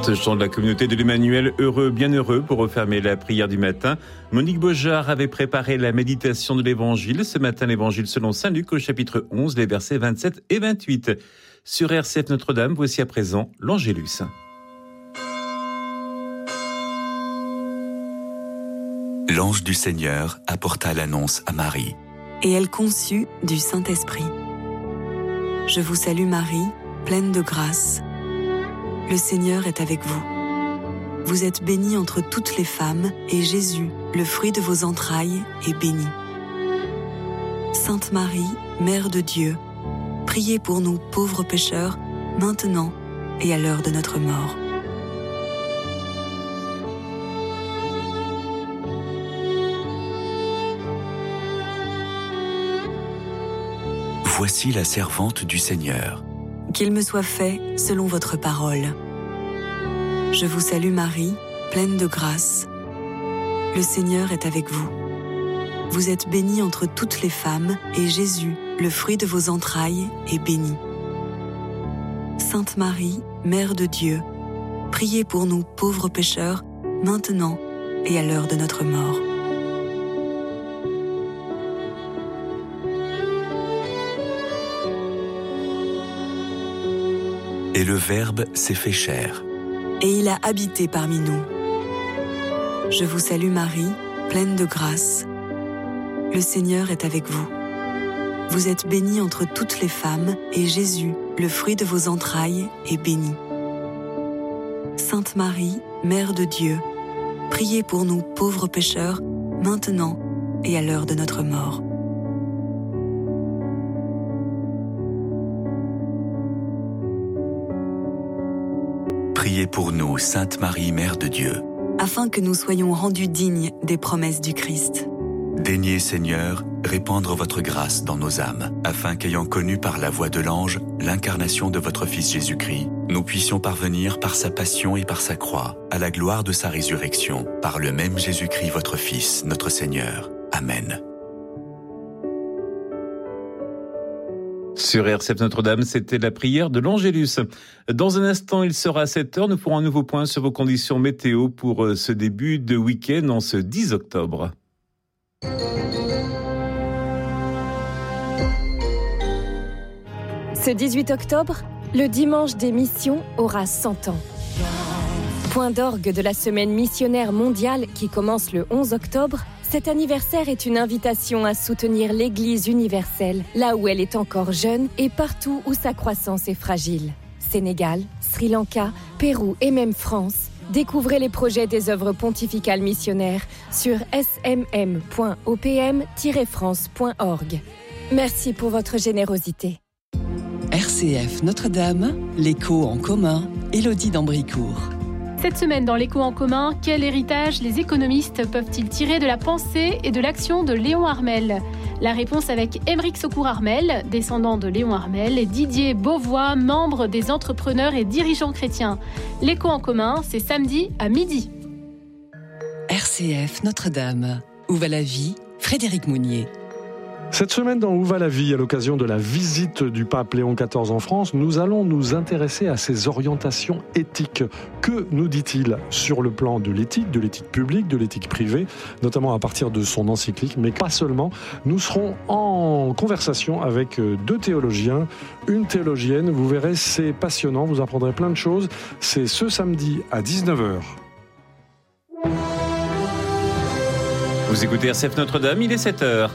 Chant de la communauté de l'Emmanuel, heureux, bienheureux, pour refermer la prière du matin. Monique Beaujard avait préparé la méditation de l'Évangile. Ce matin, l'Évangile selon saint Luc au chapitre 11, les versets 27 et 28. Sur RCF Notre-Dame, voici à présent l'Angélus. L'ange du Seigneur apporta l'annonce à Marie. Et elle conçut du Saint-Esprit. Je vous salue Marie, pleine de grâce. Le Seigneur est avec vous. Vous êtes bénie entre toutes les femmes, et Jésus, le fruit de vos entrailles, est béni. Sainte Marie, Mère de Dieu, priez pour nous pauvres pécheurs, maintenant et à l'heure de notre mort. Voici la servante du Seigneur. Qu'il me soit fait selon votre parole. Je vous salue Marie, pleine de grâce. Le Seigneur est avec vous. Vous êtes bénie entre toutes les femmes, et Jésus, le fruit de vos entrailles, est béni. Sainte Marie, Mère de Dieu, priez pour nous pauvres pécheurs, maintenant et à l'heure de notre mort. Et le Verbe s'est fait chair. Et il a habité parmi nous. Je vous salue Marie, pleine de grâce. Le Seigneur est avec vous. Vous êtes bénie entre toutes les femmes, et Jésus, le fruit de vos entrailles, est béni. Sainte Marie, Mère de Dieu, priez pour nous pauvres pécheurs, maintenant et à l'heure de notre mort. Priez pour nous, Sainte Marie, Mère de Dieu. Afin que nous soyons rendus dignes des promesses du Christ. Daignez, Seigneur, répandre votre grâce dans nos âmes, afin qu'ayant connu par la voix de l'ange l'incarnation de votre Fils Jésus-Christ, nous puissions parvenir par sa passion et par sa croix, à la gloire de sa résurrection, par le même Jésus-Christ, votre Fils, notre Seigneur. Amen. Sur RCF Notre-Dame, c'était la prière de l'Angélus. Dans un instant, il sera à 7h. Nous ferons un nouveau point sur vos conditions météo pour ce début de week-end en ce 10 octobre. Ce 18 octobre, le dimanche des missions aura 100 ans. Point d'orgue de la semaine missionnaire mondiale qui commence le 11 octobre, cet anniversaire est une invitation à soutenir l'Église universelle, là où elle est encore jeune et partout où sa croissance est fragile. Sénégal, Sri Lanka, Pérou et même France. Découvrez les projets des œuvres pontificales missionnaires sur smm.opm-france.org. Merci pour votre générosité. RCF Notre-Dame, l'écho en commun, Élodie d'Ambricourt. Cette semaine, dans l'Écho en commun, quel héritage les économistes peuvent-ils tirer de la pensée et de l'action de Léon Armel ? La réponse avec Aymeric Secours-Armel, descendant de Léon Armel, et Didier Beauvois, membre des entrepreneurs et dirigeants chrétiens. L'Écho en commun, c'est samedi à midi. RCF Notre-Dame, où va la vie ? Frédéric Mounier. Cette semaine dans Où va la vie, à l'occasion de la visite du pape Léon XIV en France, nous allons nous intéresser à ses orientations éthiques. Que nous dit-il sur le plan de l'éthique publique, de l'éthique privée, notamment à partir de son encyclique, mais pas seulement. Nous serons en conversation avec deux théologiens, une théologienne. Vous verrez, c'est passionnant, vous apprendrez plein de choses. C'est ce samedi à 19h. Vous écoutez RCF Notre-Dame, il est 7h.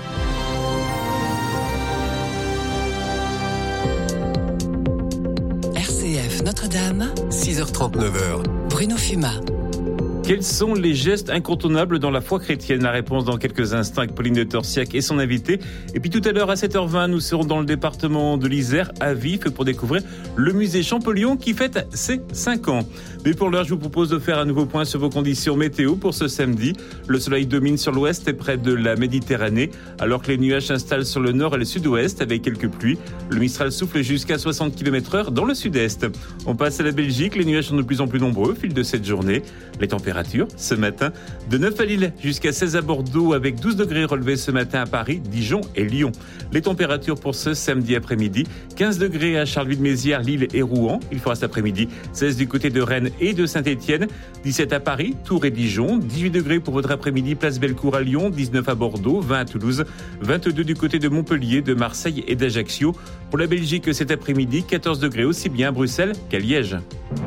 Notre-Dame, 6h39. Bruno Fuma. Quels sont les gestes incontournables dans la foi chrétienne ? La réponse dans quelques instants avec Pauline de Torsiac et son invité. Et puis tout à l'heure à 7h20, nous serons dans le département de l'Isère, à Vif, pour découvrir le musée Champollion qui fête ses 5 ans. Mais pour l'heure, je vous propose de faire un nouveau point sur vos conditions météo pour ce samedi. Le soleil domine sur l'ouest et près de la Méditerranée, alors que les nuages s'installent sur le nord et le sud-ouest avec quelques pluies. Le Mistral souffle jusqu'à 60 km/h dans le sud-est. On passe à la Belgique, les nuages sont de plus en plus nombreux au fil de cette journée. Les températures températures ce matin. De 9 à Lille jusqu'à 16 à Bordeaux avec 12 degrés relevés ce matin à Paris, Dijon et Lyon. Les températures pour ce samedi après-midi, 15 degrés à Charleville-Mézières, Lille et Rouen. Il fera cet après-midi 16 du côté de Rennes et de Saint-Étienne, 17 à Paris, Tours et Dijon, 18 degrés pour votre après-midi, place Bellecour à Lyon, 19 à Bordeaux, 20 à Toulouse, 22 du côté de Montpellier, de Marseille et d'Ajaccio. Pour la Belgique cet après-midi, 14 degrés aussi bien à Bruxelles qu'à Liège.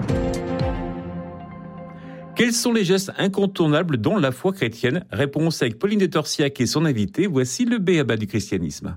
Quels sont les gestes incontournables dans la foi chrétienne ? Réponse avec Pauline de Torsiac et son invité. Voici le b.a.-ba du christianisme.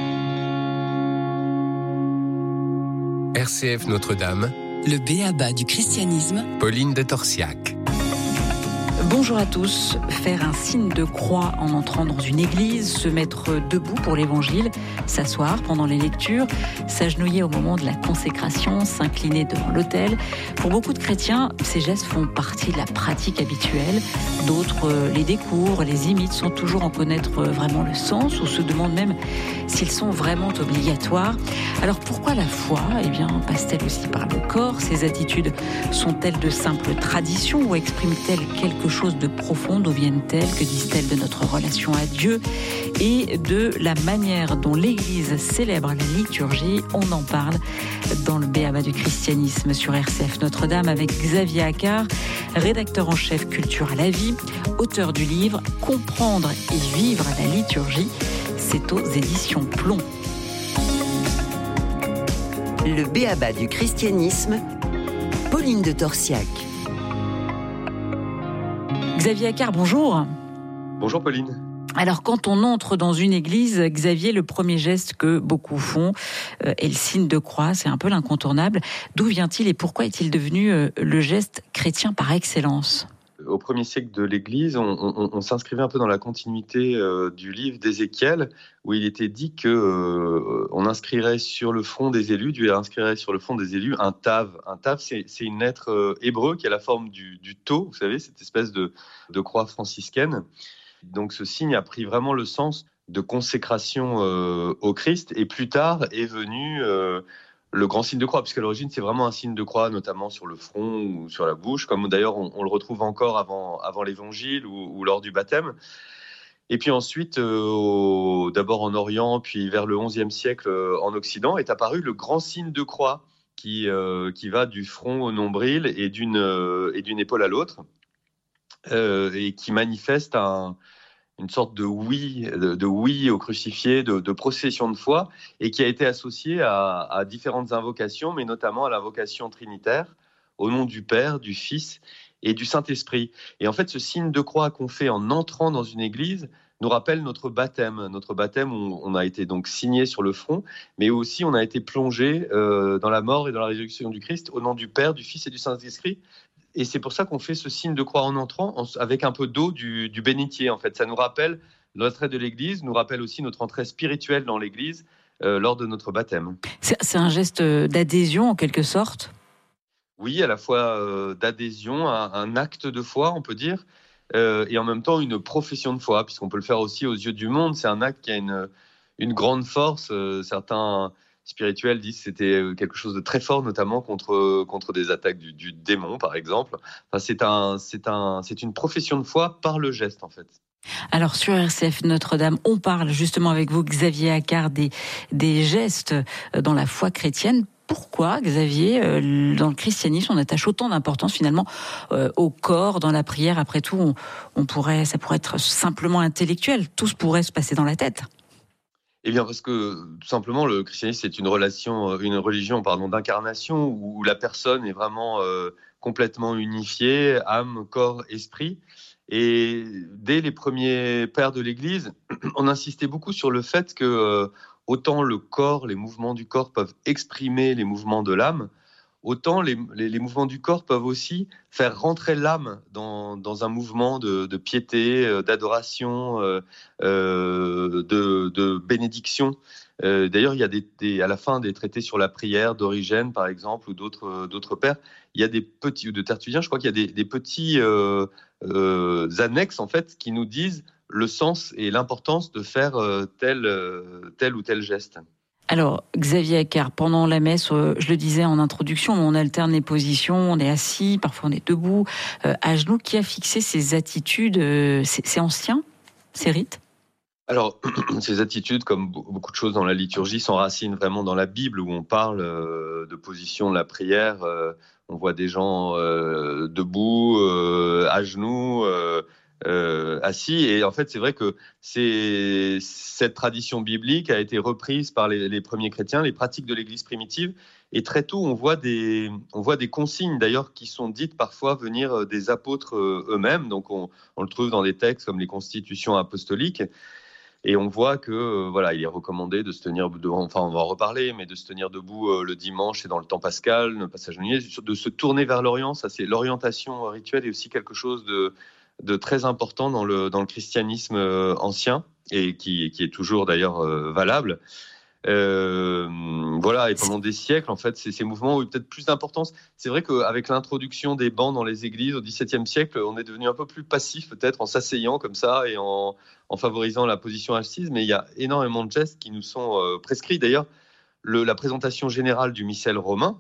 RCF Notre-Dame. Le b.a.-ba du christianisme. Pauline de Torsiac. Bonjour à tous. Faire un signe de croix en entrant dans une église, se mettre debout pour l'évangile, s'asseoir pendant les lectures, s'agenouiller au moment de la consécration, s'incliner devant l'autel. Pour beaucoup de chrétiens, ces gestes font partie de la pratique habituelle. D'autres les découvrent, les imitent sans toujours en connaître vraiment le sens ou se demandent même s'ils sont vraiment obligatoires. Alors pourquoi la foi passe-t-elle aussi par le corps ? Ces attitudes sont-elles de simples traditions ou expriment-elles quelque chose de profond? D'où viennent-elles? Que disent-elles de notre relation à Dieu et de la manière dont l'Église célèbre la liturgie? On en parle dans le b.a.-ba du christianisme sur RCF Notre-Dame avec Xavier Accard, rédacteur en chef Culture à la vie, auteur du livre Comprendre et vivre la liturgie. C'est aux éditions Plomb. Le b.a.-ba du christianisme, Pauline de Torsiac. Xavier Accard, bonjour. Bonjour Pauline. Alors quand on entre dans une église, Xavier, le premier geste que beaucoup font est le signe de croix, c'est un peu l'incontournable. D'où vient-il et pourquoi est-il devenu le geste chrétien par excellence ? Au premier siècle de l'Église, on s'inscrivait un peu dans la continuité du livre d'Ézéchiel, où il était dit que on inscrirait sur le front des élus, Dieu inscrirait sur le front des élus un tav. Un tav, c'est une lettre hébreu qui a la forme du tau, vous savez, cette espèce de croix franciscaine. Donc ce signe a pris vraiment le sens de consécration au Christ, et plus tard est venu le grand signe de croix, puisqu'à l'origine, c'est vraiment un signe de croix, notamment sur le front ou sur la bouche, comme d'ailleurs on le retrouve encore avant l'Évangile ou lors du baptême. Et puis ensuite, d'abord en Orient, puis vers le XIe siècle en Occident, est apparu le grand signe de croix qui va du front au nombril et d'une épaule à l'autre, et qui manifeste une sorte de oui au crucifié, de procession de foi, et qui a été associé à différentes invocations, mais notamment à l'invocation trinitaire, au nom du Père, du Fils et du Saint-Esprit. Et en fait, ce signe de croix qu'on fait en entrant dans une église nous rappelle notre baptême. Notre baptême, on a été donc signé sur le front, mais aussi on a été plongé dans la mort et dans la résurrection du Christ, au nom du Père, du Fils et du Saint-Esprit. Et c'est pour ça qu'on fait ce signe de croix en entrant, avec un peu d'eau du bénitier, en fait. Ça nous rappelle l'entrée de l'Église, nous rappelle aussi notre entrée spirituelle dans l'Église lors de notre baptême. C'est un geste d'adhésion, en quelque sorte ? Oui, à la fois d'adhésion, un acte de foi, on peut dire, et en même temps une profession de foi, puisqu'on peut le faire aussi aux yeux du monde. C'est un acte qui a une grande force. Certains spirituels disent que c'était quelque chose de très fort, notamment contre des attaques du démon, par exemple. Enfin, c'est une profession de foi par le geste, en fait. Alors sur RCF Notre-Dame, on parle justement avec vous, Xavier Accard, des gestes dans la foi chrétienne. Pourquoi, Xavier, dans le christianisme, on attache autant d'importance finalement au corps, dans la prière ? Après tout, ça pourrait être simplement intellectuel. Tout pourrait se passer dans la tête. Eh bien, parce que tout simplement, le christianisme, c'est une religion d'incarnation où la personne est vraiment complètement unifiée, âme, corps, esprit. Et dès les premiers pères de l'Église, on insistait beaucoup sur le fait que autant le corps, les mouvements du corps peuvent exprimer les mouvements de l'âme, autant les mouvements du corps peuvent aussi faire rentrer l'âme dans un mouvement de piété, d'adoration, de bénédiction. D'ailleurs, il y a à la fin des traités sur la prière d'Origène, par exemple, ou d'autres pères, il y a des petits, ou de Tertullien, je crois qu'il y a des petits annexes, en fait, qui nous disent le sens et l'importance de faire tel ou tel geste. Alors, Xavier Accart, pendant la messe, je le disais en introduction, on alterne les positions, on est assis, parfois on est debout, à genoux. Qui a fixé ces attitudes? C'est ancien, ces rites? Alors, ces attitudes, comme beaucoup de choses dans la liturgie, s'enracinent vraiment dans la Bible, où on parle de position de la prière. On voit des gens debout, à genoux, assis. Et en fait, c'est vrai que cette tradition biblique a été reprise par les premiers chrétiens, les pratiques de l'Église primitive. Et très tôt, on voit des consignes, d'ailleurs, qui sont dites parfois venir des apôtres eux-mêmes. Donc, on le trouve dans des textes comme les constitutions apostoliques. Et on voit que il est recommandé de se tenir devant, enfin on va en reparler, mais de se tenir debout le dimanche et dans le temps pascal, ne pas s'agenouiller, de se tourner vers l'Orient. Ça, c'est l'orientation rituelle, est aussi quelque chose de très important dans le christianisme ancien et qui est toujours d'ailleurs valable. Et pendant des siècles, en fait, ces mouvements ont eu peut-être plus d'importance. C'est vrai qu'avec l'introduction des bancs dans les églises au XVIIe siècle, on est devenu un peu plus passif, peut-être, en s'asseyant comme ça et en favorisant la position assise. Mais il y a énormément de gestes qui nous sont prescrits. D'ailleurs, la présentation générale du missel romain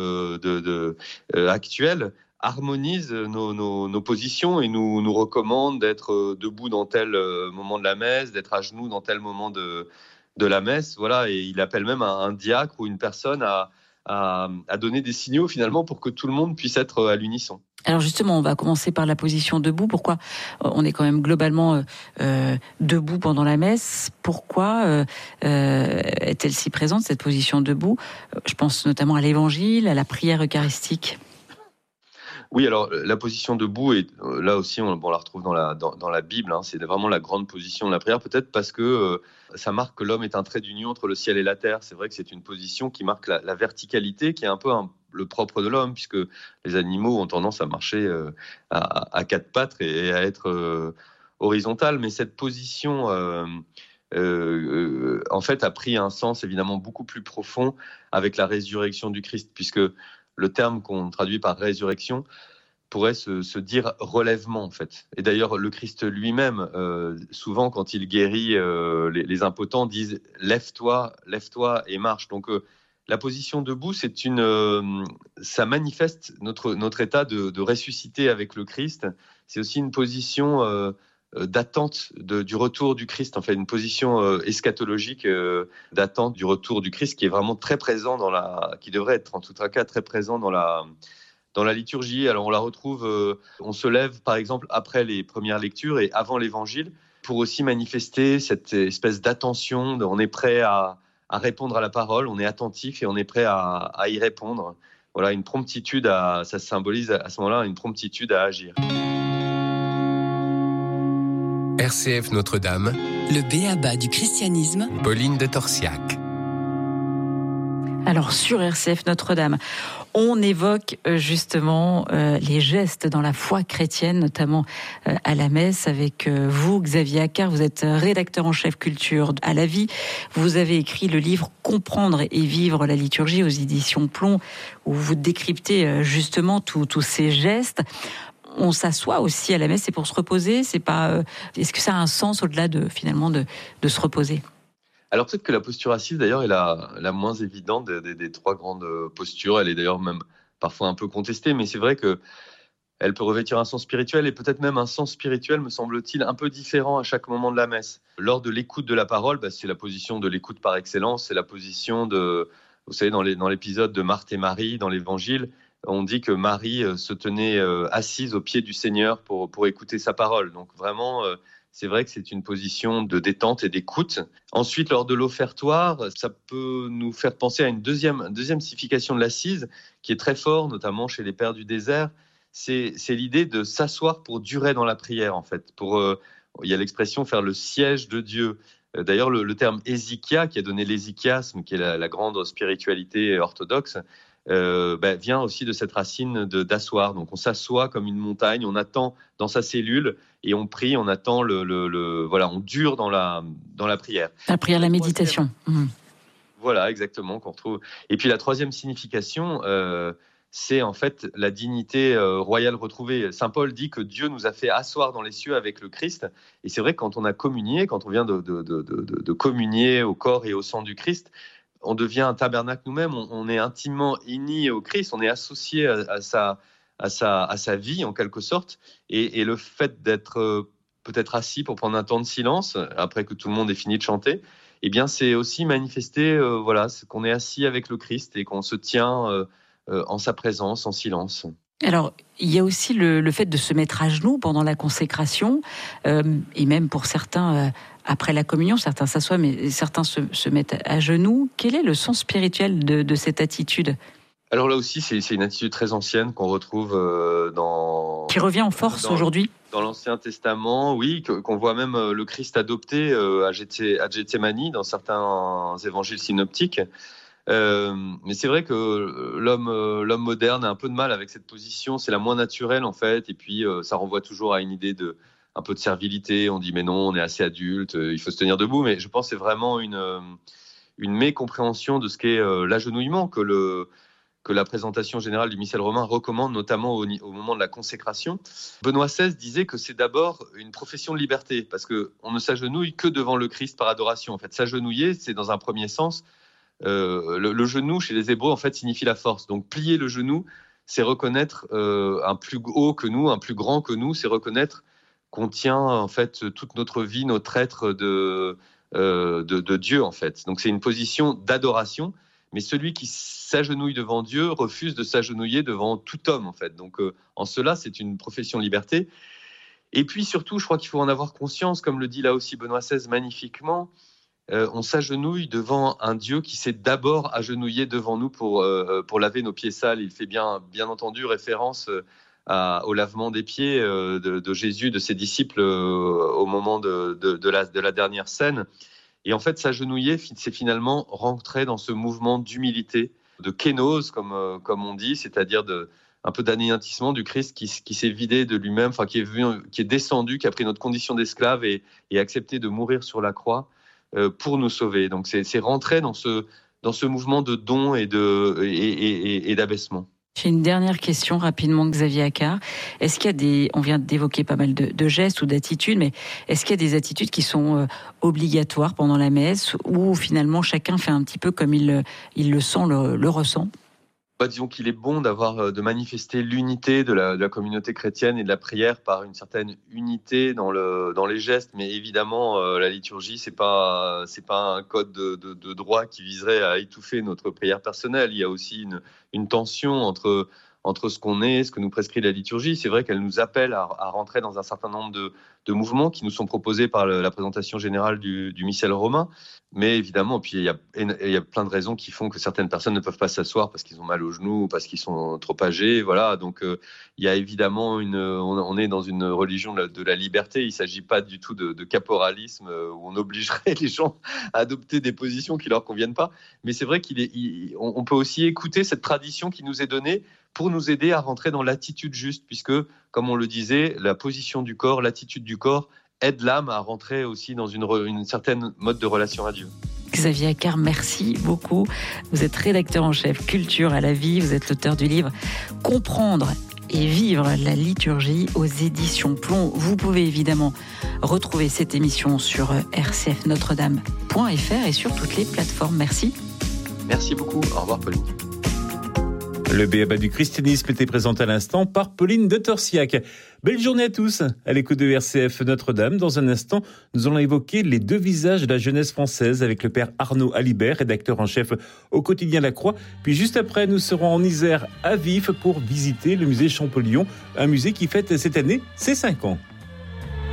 actuel harmonise nos positions et nous recommande d'être debout dans tel moment de la messe, d'être à genoux dans tel moment de la messe, et il appelle même un diacre ou une personne à donner des signaux finalement pour que tout le monde puisse être à l'unisson. Alors justement, on va commencer par la position debout. Pourquoi on est quand même globalement debout pendant la messe? Pourquoi est-elle si présente, cette position debout? Je pense notamment à l'Évangile, à la prière eucharistique. Oui, alors la position debout, et là aussi on la retrouve dans la Bible, c'est vraiment la grande position de la prière, peut-être parce que ça marque que l'homme est un trait d'union entre le ciel et la terre. C'est vrai que c'est une position qui marque la verticalité, qui est un peu le propre de l'homme, puisque les animaux ont tendance à marcher à quatre pattes et à être horizontales. Mais cette position, en fait, a pris un sens évidemment beaucoup plus profond avec la résurrection du Christ, puisque le terme qu'on traduit par résurrection pourrait se dire relèvement, en fait. Et d'ailleurs, le Christ lui-même, souvent, quand il guérit les impotents, disent « lève-toi et marche ». Donc, la position debout, ça manifeste notre état de ressusciter avec le Christ. C'est aussi une position d'attente du retour du Christ, en fait, une position eschatologique d'attente du retour du Christ qui est vraiment très présent qui devrait être en tout cas très présent dans la liturgie. Alors on la retrouve, on se lève par exemple après les premières lectures et avant l'évangile pour aussi manifester cette espèce d'attention, on est prêt à répondre à la parole, on est attentif et on est prêt à y répondre. Voilà, une promptitude ça symbolise à ce moment-là une promptitude à agir. RCF Notre-Dame, le b.a.-ba du christianisme, Pauline de Torsiac. Alors sur RCF Notre-Dame, on évoque justement les gestes dans la foi chrétienne, notamment à la messe avec vous, Xavier Accart. Vous êtes rédacteur en chef culture à La Vie. Vous avez écrit le livre « Comprendre et vivre la liturgie » aux éditions Plomb, où vous décryptez justement tous ces gestes. On s'assoit aussi à la messe, c'est pour se reposer. C'est pas. Est-ce que ça a un sens au-delà de se reposer? Alors peut-être que la posture assise d'ailleurs est la moins évidente des trois grandes postures. Elle est d'ailleurs même parfois un peu contestée, mais c'est vrai que elle peut revêtir un sens spirituel et peut-être même un sens spirituel, me semble-t-il, un peu différent à chaque moment de la messe. Lors de l'écoute de la parole, c'est la position de l'écoute par excellence. C'est la position vous savez, dans l'épisode de Marthe et Marie dans l'Évangile. On dit que Marie se tenait assise au pied du Seigneur pour écouter sa parole. Donc vraiment, c'est vrai que c'est une position de détente et d'écoute. Ensuite, lors de l'offertoire, ça peut nous faire penser à une deuxième signification de l'assise qui est très forte, notamment chez les pères du désert. C'est l'idée de s'asseoir pour durer dans la prière, en fait. Il y a l'expression faire le siège de Dieu. D'ailleurs, le terme hésychia, qui a donné l'hésychiasme, qui est la grande spiritualité orthodoxe, vient aussi de cette racine d'asseoir. Donc on s'assoit comme une montagne, on attend dans sa cellule et on prie, on attend on dure dans la prière. La prière, la méditation. Voilà, exactement, qu'on retrouve. Et puis la troisième signification, c'est en fait la dignité royale retrouvée. Saint Paul dit que Dieu nous a fait asseoir dans les cieux avec le Christ. Et c'est vrai que quand on a communié, quand on vient de communier au corps et au sang du Christ, on devient un tabernacle nous-mêmes, on est intimement unis au Christ, on est associé à sa vie en quelque sorte, et le fait d'être peut-être assis pour prendre un temps de silence après que tout le monde ait fini de chanter, eh bien c'est aussi manifester qu'on est assis avec le Christ et qu'on se tient en sa présence, en silence. Alors, il y a aussi le fait de se mettre à genoux pendant la consécration, et même pour certains, après la communion, certains s'assoient, mais certains se mettent à genoux. Quel est le sens spirituel de cette attitude ? Alors là aussi, c'est une attitude très ancienne qu'on retrouve qui revient en force aujourd'hui ? Dans l'Ancien Testament, oui, qu'on voit même le Christ adopter à Gethsémani dans certains évangiles synoptiques. Mais c'est vrai que l'homme moderne a un peu de mal avec cette position. C'est la moins naturelle en fait, et puis ça renvoie toujours à une idée un peu de servilité. On dit mais non, on est assez adulte, il faut se tenir debout. Mais je pense que c'est vraiment une mécompréhension de ce qu'est l'agenouillement que la présentation générale du missel romain recommande, notamment au moment de la consécration. Benoît XVI disait que c'est d'abord une profession de liberté, parce qu'on ne s'agenouille que devant le Christ par adoration. En fait, s'agenouiller, c'est dans un premier sens. Le genou, chez les Hébreux, en fait, signifie la force. Donc, plier le genou, c'est reconnaître un plus haut que nous, un plus grand que nous, c'est reconnaître qu'on tient, en fait, toute notre vie, notre être de Dieu, en fait. Donc, c'est une position d'adoration. Mais celui qui s'agenouille devant Dieu refuse de s'agenouiller devant tout homme, en fait. Donc, en cela, c'est une profession de liberté. Et puis, surtout, je crois qu'il faut en avoir conscience, comme le dit là aussi Benoît XVI magnifiquement, on s'agenouille devant un Dieu qui s'est d'abord agenouillé devant nous pour laver nos pieds sales. Il fait bien entendu référence au lavement des pieds de Jésus, de ses disciples au moment de la dernière scène. Et en fait, s'agenouiller, c'est finalement rentrer dans ce mouvement d'humilité, de kénose, comme on dit, c'est-à-dire un peu d'anéantissement du Christ qui s'est vidé de lui-même, qui est descendu, qui a pris notre condition d'esclave et accepté de mourir sur la croix pour nous sauver. Donc c'est rentrer dans ce mouvement de don et d'abaissement. J'ai une dernière question rapidement, Xavier Accart. Est-ce qu'il y a on vient d'évoquer pas mal de gestes ou d'attitudes, mais est-ce qu'il y a des attitudes qui sont obligatoires pendant la messe, ou finalement chacun fait un petit peu comme il le sent, le ressent ? Disons qu'il est bon de manifester l'unité de la communauté chrétienne et de la prière par une certaine unité dans les gestes, mais évidemment la liturgie c'est pas un code de droit qui viserait à étouffer notre prière personnelle. Il y a aussi une tension entre ce qu'on est, ce que nous prescrit la liturgie. C'est vrai qu'elle nous appelle à rentrer dans un certain nombre de mouvements qui nous sont proposés par la présentation générale du missel romain. Mais évidemment, puis il y a plein de raisons qui font que certaines personnes ne peuvent pas s'asseoir parce qu'ils ont mal aux genoux, parce qu'ils sont trop âgés. Voilà. Donc il y a évidemment on est dans une religion de la liberté. Il ne s'agit pas du tout de caporalisme où on obligerait les gens à adopter des positions qui ne leur conviennent pas. Mais c'est vrai on peut aussi écouter cette tradition qui nous est donnée pour nous aider à rentrer dans l'attitude juste, puisque, comme on le disait, la position du corps, l'attitude du corps aide l'âme à rentrer aussi dans une certaine mode de relation à Dieu. Xavier Accart, merci beaucoup. Vous êtes rédacteur en chef Culture à la vie, vous êtes l'auteur du livre « Comprendre et vivre la liturgie » aux éditions Plomb. Vous pouvez évidemment retrouver cette émission sur rcfnotredame.fr et sur toutes les plateformes. Merci. Merci beaucoup. Au revoir, Pauline. Le B.A.B.A. du christianisme était présenté à l'instant par Pauline de Torsiac. Belle journée à tous, à l'écoute de RCF Notre-Dame. Dans un instant, nous allons évoquer les deux visages de la jeunesse française avec le père Arnaud Alibert, rédacteur en chef au quotidien La Croix. Puis juste après, nous serons en Isère à Vif pour visiter le musée Champollion, un musée qui fête cette année ses 5 ans.